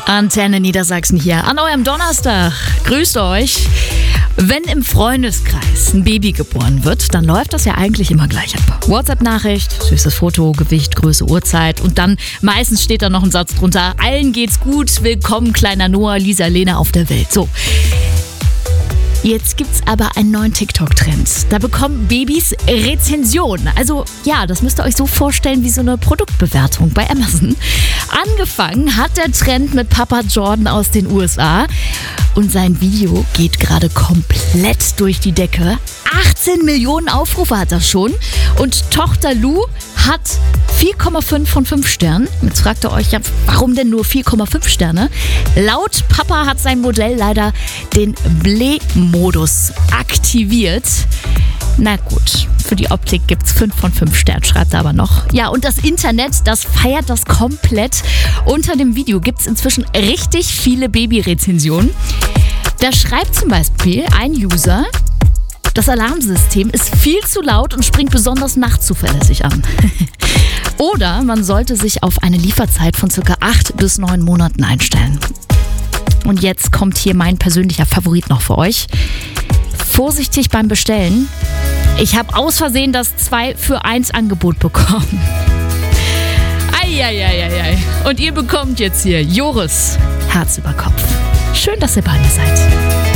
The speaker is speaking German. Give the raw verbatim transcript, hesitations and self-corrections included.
Antenne Niedersachsen hier an eurem Donnerstag. Grüßt euch. Wenn im Freundeskreis ein Baby geboren wird, dann läuft das ja eigentlich immer gleich ab. WhatsApp-Nachricht, süßes Foto, Gewicht, Größe, Uhrzeit und dann meistens steht da noch ein Satz drunter. Allen geht's gut, willkommen kleiner Noah, Lisa, Lena auf der Welt. So. Jetzt gibt's aber einen neuen TikTok-Trend. Da bekommen Babys Rezensionen. Also ja, das müsst ihr euch so vorstellen wie so eine Produktbewertung bei Amazon. Angefangen hat der Trend mit Papa Jordan aus den U S A. Und sein Video geht gerade komplett durch die Decke. achtzehn Millionen Aufrufe hat das schon. Und Tochter Lou hat vier Komma fünf von fünf Sternen. Jetzt fragt ihr euch, ja, warum denn nur vier Komma fünf Sterne? Laut Papa hat sein Modell leider den Blee-Modus aktiviert. Na gut, für die Optik gibt's fünf von fünf Sternen, schreibt er aber noch. Ja, und das Internet, das feiert das komplett. Unter dem Video gibt's inzwischen richtig viele Babyrezensionen. Da schreibt zum Beispiel ein User: Das Alarmsystem ist viel zu laut und springt besonders nachts zuverlässig an. Oder man sollte sich auf eine Lieferzeit von ca. acht bis neun Monaten einstellen. Und jetzt kommt hier mein persönlicher Favorit noch für euch. Vorsichtig beim Bestellen. Ich habe aus Versehen das zwei für eins Angebot bekommen. Eieieiei. Und ihr bekommt jetzt hier Joris Herz über Kopf. Schön, dass ihr bei mir seid.